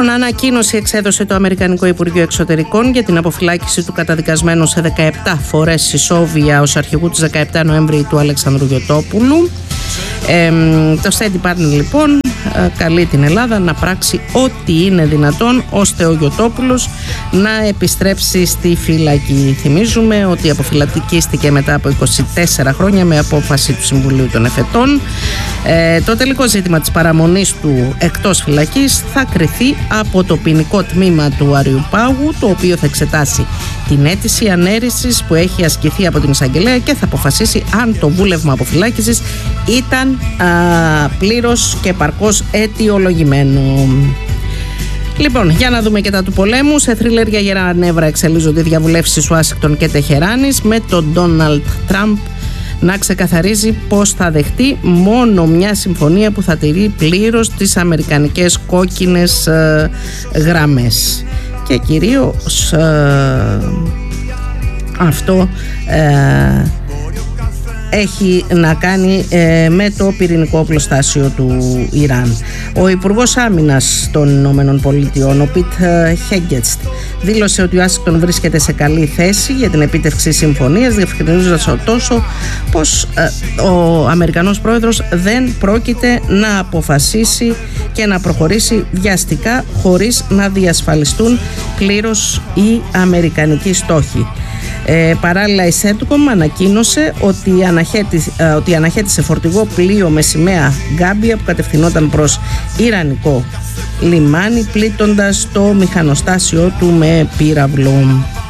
Λοιπόν, ανακοίνωση εξέδωσε το Αμερικανικό Υπουργείο Εξωτερικών για την αποφυλάκηση του καταδικασμένου σε 17 φορές ισόβια ως αρχηγού της 17 Νοέμβρη του Αλεξανδρού Γιωτόπουλου. Το State Department λοιπόν καλεί την Ελλάδα να πράξει ό,τι είναι δυνατόν ώστε ο Γιωτόπουλος να επιστρέψει στη φυλακή. Θυμίζουμε ότι αποφυλακίστηκε μετά από 24 χρόνια με απόφαση του Συμβουλίου των Εφετών. Το τελικό ζήτημα της παραμονής του εκτός φυλακής θα κριθεί από το ποινικό τμήμα του Αριουπάγου, το οποίο θα εξετάσει την αίτηση ανέρησης που έχει ασκηθεί από την εισαγγελέα και θα αποφασίσει αν το βούλευμα αποφυλάκησης ήταν πλήρως και επαρκώς αιτιολογημένο. Λοιπόν, για να δούμε και τα του πολέμου. Σε θρίλερ για γερά νεύρα εξελίσσονται οι διαβουλεύσεις Ουάσιγκτον και Τεχεράνης, με τον Ντόναλντ Τραμπ να ξεκαθαρίζει πως θα δεχτεί μόνο μια συμφωνία που θα τηρεί πλήρως τις αμερικανικές κόκκινες γραμμές. Και κυρίως αυτό έχει να κάνει με το πυρηνικό οπλοστάσιο του Ιράν. Ο Υπουργός Άμυνας των Ηνωμένων Πολιτειών, ο Πιτ Χέγκετστ, δήλωσε ότι ο Ουάσιγκτον βρίσκεται σε καλή θέση για την επίτευξη συμφωνίας, διευκρινίζοντας ωστόσο πως ο Αμερικανός πρόεδρος δεν πρόκειται να αποφασίσει και να προχωρήσει βιαστικά χωρίς να διασφαλιστούν πλήρως οι αμερικανικοί στόχοι. Παράλληλα, η ΣΕΝΤΚΟΜ ανακοίνωσε ότι αναχέτησε φορτηγό πλοίο με σημαία Γκάμπια που κατευθυνόταν προς Ιρανικό λιμάνι, πλήττοντας το μηχανοστάσιο του με πύραυλο.